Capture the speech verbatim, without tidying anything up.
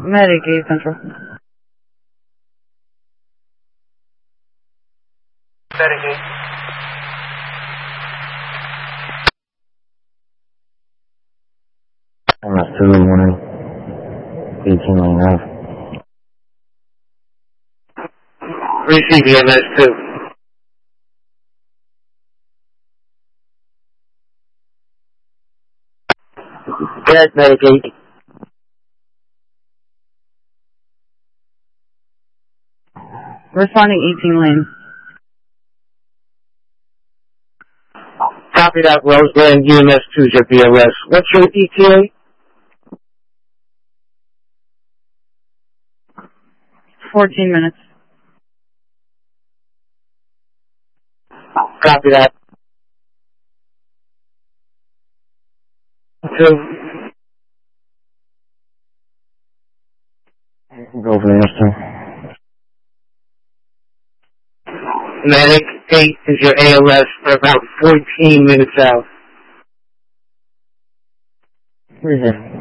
Medic eight Central. Medic eight. M S two, morning. eighteen lane Ave. Receive M S two. Yes, Medic eight. Responding eighteen lane. Copy that, Roseland, U M S two is your B L S. What's your E T A? fourteen minutes. Copy that. Two. Go for the S two. Medic eight is your A L S for about fourteen minutes out. Reason.